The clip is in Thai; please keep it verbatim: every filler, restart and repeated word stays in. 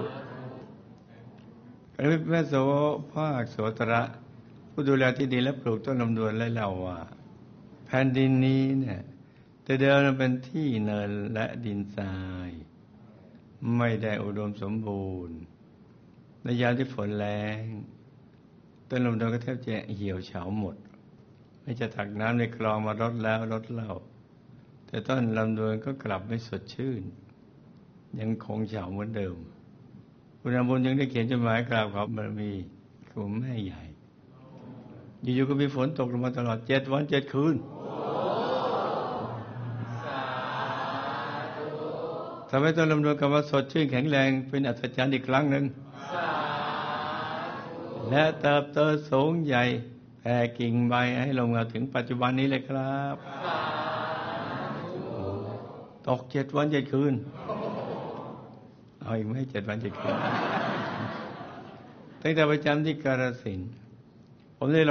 พระแม่โสภาคโสตระผู้ดูแลที่ดินและปลูกต้นลำดวนและเล่าว่าแผ่นดินนี้เนี่ยแต่เดิมเป็นที่เนินและดินทรายไม่ได้อุดมสมบูรณ์ในยามที่ฝนแล้งต้นลำดวนก็แทบจะเหี่ยวเฉาหมดไม่จะตักน้ำในคลองมารดแล้วรดเล่าแต่ต้นลำดวนก็กลับไม่สดชื่นยังคงเฉาเหมือนเดิมคุณอาบุญยังได้เขียนจดหมายกราบขอบารมีคุณแม่ใหญ่อยู่ๆก็มีฝนตกลงมาตลอดเจ็ดวันเจ็ดคืนทำให้ต้นลำดวนกลับมาสดชื่นแข็งแรงเป็นอัศจรรย์อีกครั้งหนึ่งและเติบโตสูงใหญ่แผ่กิ่งใบให้ลงมาถึงปัจจุบันนี้เลยครับตกเจ็ดวันเจ็ดคืนเอาอีกไหมเจ็ดวันเจ็ดคืนตั้งแต่ประจำที่กาฬสินธุ์ผมได้